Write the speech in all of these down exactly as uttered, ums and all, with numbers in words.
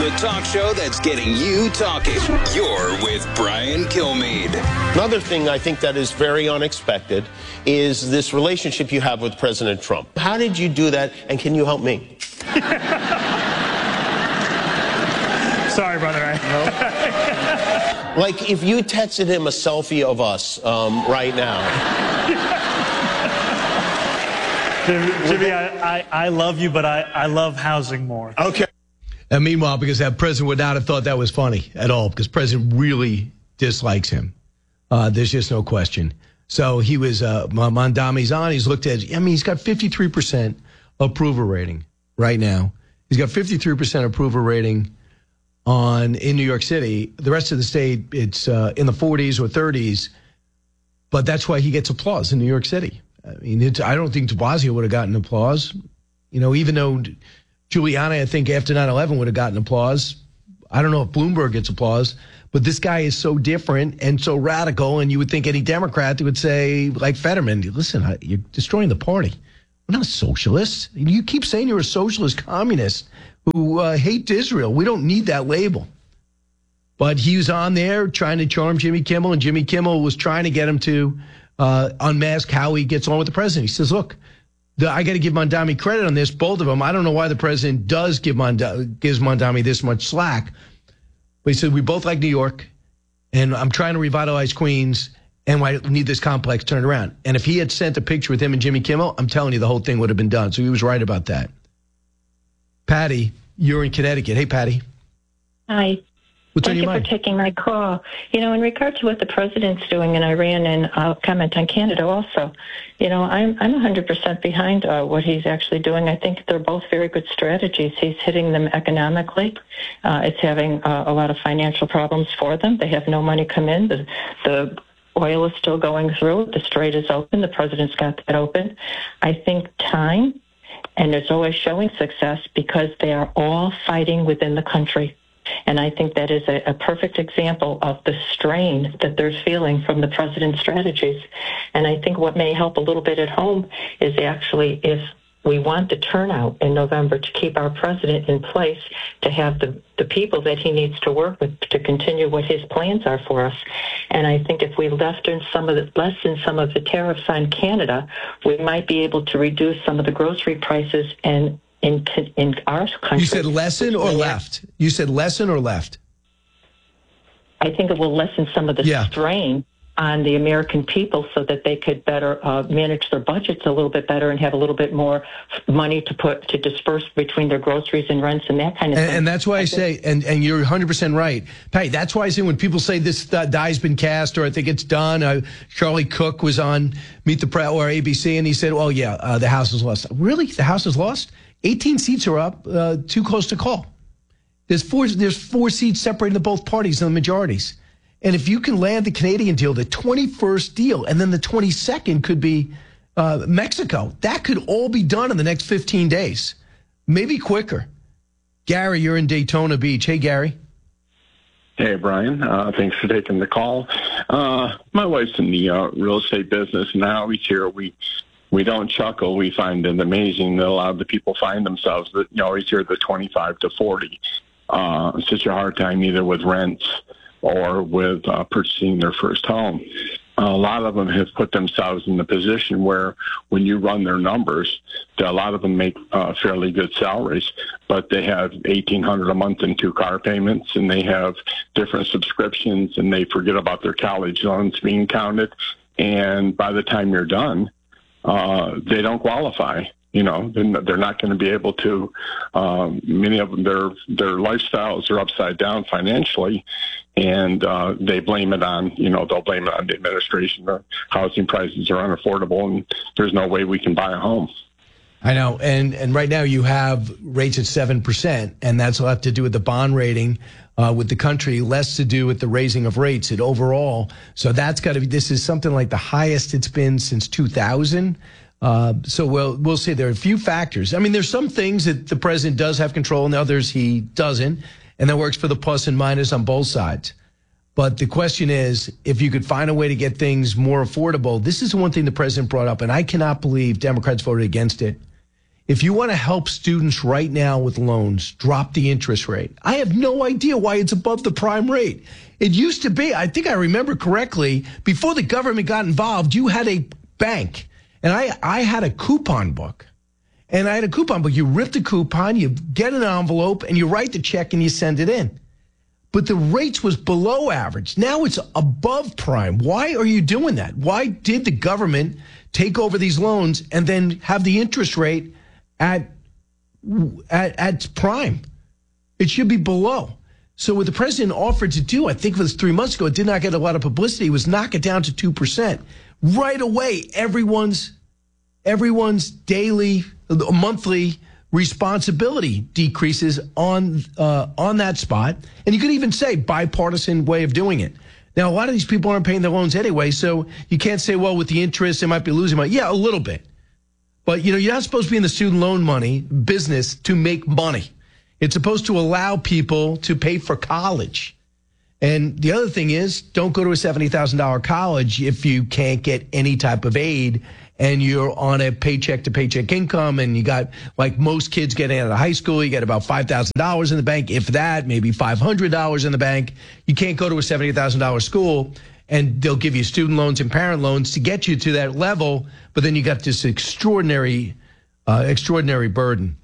The talk show that's getting you talking. You're with Brian Kilmeade. Another thing I think that is very unexpected is this relationship you have with President Trump. How did you do that, and can you help me? Sorry, brother. I... Like, if you texted him a selfie of us um, right now. Jimmy, I, I, I love you, but I, I love housing more. Okay. And meanwhile, because that president would not have thought that was funny at all, because president really dislikes him. Uh, there's just no question. So he was, uh, Mondami's on. He's looked at, I mean, he's got fifty-three percent approval rating right now. He's got fifty-three percent approval rating on in New York City. The rest of the state, it's uh, in the forties or thirties. But that's why he gets applause in New York City. I mean, it's, I don't think de Blasio would have gotten applause. You know, even though Giuliani, I think, after nine eleven would have gotten applause. I don't know if Bloomberg gets applause. But this guy is so different and so radical, and you would think any Democrat would say, like Fetterman, listen, you're destroying the party. We're not socialists. You keep saying you're a socialist communist who uh, hate Israel. We don't need that label. But he was on there trying to charm Jimmy Kimmel, and Jimmy Kimmel was trying to get him to uh, unmask how he gets on with the president. He says, look, the, I got to give Mondami credit on this, both of them. I don't know why the president does give Mond- gives Mondami this much slack. But he said, we both like New York, and I'm trying to revitalize Queens, and I need this complex turned around. And if he had sent a picture with him and Jimmy Kimmel, I'm telling you, the whole thing would have been done. So he was right about that. Patty, you're in Connecticut. Hey, Patty. Hi. What's Thank on your you mind? for taking my call. You know, in regard to what the president's doing in Iran, and I'll comment on Canada also, you know, I'm I'm one hundred percent behind uh, what he's actually doing. I think they're both very good strategies. He's hitting them economically. Uh, it's having uh, a lot of financial problems for them. They have no money come in. The, the oil is still going through. The Strait is open. The president's got that open. I think time, and it's always showing success because they are all fighting within the country. And I think that is a, a perfect example of the strain that they're feeling from the president's strategies. And I think what may help a little bit at home is actually if we want the turnout in November to keep our president in place, to have the, the people that he needs to work with to continue what his plans are for us. And I think if we left in some of the, lessen some of the tariffs on Canada, we might be able to reduce some of the grocery prices and In, in our country. You said lessen or left? You said lessen or left? I think it will lessen some of the yeah. strain on the American people so that they could better uh, manage their budgets a little bit better and have a little bit more money to put to disperse between their groceries and rents and that kind of and, thing. And that's why I, I say, and, and you're one hundred percent right. Patty, that's why I say when people say this uh, die's been cast or I think it's done, uh, Charlie Cook was on Meet the Press or A B C and he said, oh, yeah, uh, the House is lost. Really? The House is lost? eighteen seats are up, uh, too close to call. There's four, there's four seats separating the both parties and the majorities. And if you can land the Canadian deal, the twenty-first deal, and then the twenty-second could be uh, Mexico, that could all be done in the next fifteen days, maybe quicker. Gary, you're in Daytona Beach. Hey, Gary. Hey, Brian. Uh, thanks for taking the call. Uh, my wife's in the uh, real estate business, and I always hear we We don't chuckle. We find it amazing that a lot of the people find themselves that you always hear the twenty-five to forty. Uh, such a hard time either with rents or with uh, purchasing their first home. A lot of them have put themselves in the position where when you run their numbers, that a lot of them make uh, fairly good salaries, but they have eighteen hundred dollars a month in two car payments, and they have different subscriptions, and they forget about their college loans being counted. And by the time you're done, Uh, they don't qualify. You know, they're not going to be able to. Um, many of them, their their lifestyles are upside down financially, and uh, they blame it on. You know, they'll blame it on the administration. The housing prices are unaffordable, and there's no way we can buy a home. I know, and and right now you have rates at seven percent, and that's a lot to do with the bond rating uh, with the country, less to do with the raising of rates at overall. So that's got to be. This is something like the highest it's been since two thousand. Uh, so we'll we'll see. There are a few factors. I mean, there's some things that the president does have control, and others he doesn't, and that works for the plus and minus on both sides. But the question is, if you could find a way to get things more affordable, this is the one thing the president brought up, and I cannot believe Democrats voted against it. If you want to help students right now with loans, drop the interest rate. I have no idea why it's above the prime rate. It used to be, I think I remember correctly, before the government got involved, you had a bank. And I, I had a coupon book. And I had a coupon book. You rip the coupon, you get an envelope, and you write the check and you send it in. But the rates was below average. Now it's above prime. Why are you doing that? Why did the government take over these loans and then have the interest rate at, at, at prime? It should be below. So what the president offered to do, I think it was three months ago, it did not get a lot of publicity, was knock it down to two percent. Right away, everyone's everyone's daily, monthly responsibility decreases on uh, on that spot. And you could even say bipartisan way of doing it. Now, a lot of these people aren't paying their loans anyway, so you can't say, well, with the interest, they might be losing money. Yeah, a little bit. But, you know, you're not supposed to be in the student loan money business to make money. It's supposed to allow people to pay for college. And the other thing is, don't go to a seventy thousand dollars college if you can't get any type of aid and you're on a paycheck to paycheck income and you got, like most kids getting out of high school, you get about five thousand dollars in the bank, if that, maybe five hundred dollars in the bank. You can't go to a seventy thousand dollars school and they'll give you student loans and parent loans to get you to that level, but then you got this extraordinary, uh, extraordinary burden.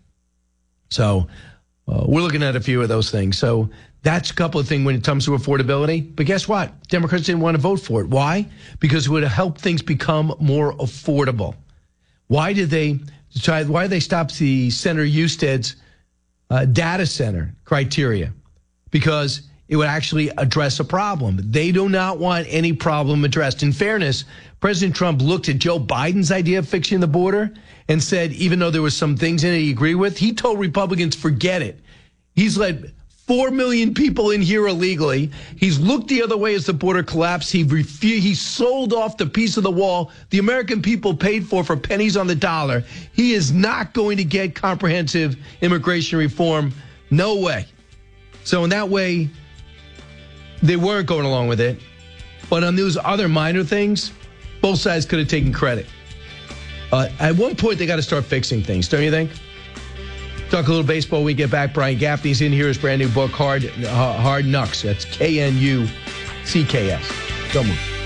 So uh, we're looking at a few of those things. So that's a couple of things when it comes to affordability. But guess what? Democrats didn't want to vote for it. Why? Because it would help things become more affordable. Why did they try? Why did they stop the Senator Husted's uh, data center criteria? Because it would actually address a problem. They do not want any problem addressed. In fairness, President Trump looked at Joe Biden's idea of fixing the border and said, even though there was some things in it he agreed with, he told Republicans, forget it. He's let Four million people in here illegally. He's looked the other way as the border collapsed. He refused. He sold off the piece of the wall the American people paid for for pennies on the dollar. He is not going to get comprehensive immigration reform. No way. So in that way, they weren't going along with it. But on those other minor things, both sides could have taken credit. Uh, at one point, they got to start fixing things, don't you think? Talk a little baseball when we get back. Brian Gaffney's in here. His brand new book, Hard uh, Hard Knocks. That's K N U C K S. Don't move.